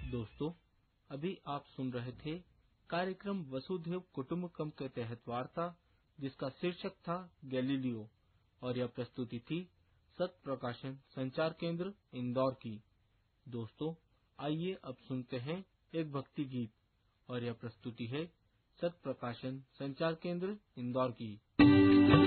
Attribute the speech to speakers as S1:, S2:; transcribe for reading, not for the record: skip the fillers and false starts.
S1: दोस्तों, अभी आप सुन रहे थे कार्यक्रम वसुधैव कुटुम्बकम के तहत वार्ता, जिसका शीर्षक था गैलीलियो, और यह प्रस्तुति थी सत्य प्रकाशन संचार केंद्र इंदौर की। दोस्तों, आइए अब सुनते हैं एक भक्ति गीत, और यह प्रस्तुति है सत्य प्रकाशन संचार केंद्र इंदौर की।